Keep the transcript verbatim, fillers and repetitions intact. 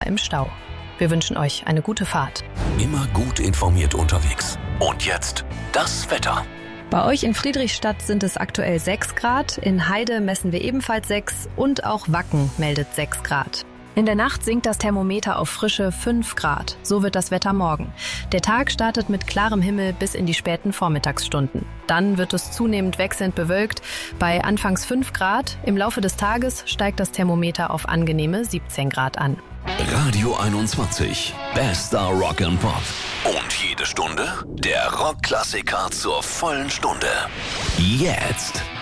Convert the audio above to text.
im Stau. Wir wünschen euch eine gute Fahrt. Immer gut informiert unterwegs. Und jetzt das Wetter. Bei euch in Friedrichstadt sind es aktuell sechs Grad, in Heide messen wir ebenfalls sechs und auch Wacken meldet sechs Grad. In der Nacht sinkt das Thermometer auf frische fünf Grad. So wird das Wetter morgen. Der Tag startet mit klarem Himmel bis in die späten Vormittagsstunden. Dann wird es zunehmend wechselnd bewölkt bei anfangs fünf Grad. Im Laufe des Tages steigt das Thermometer auf angenehme siebzehn Grad an. Radio einundzwanzig, bester Rock and Pop. Und jede Stunde der Rockklassiker zur vollen Stunde. Jetzt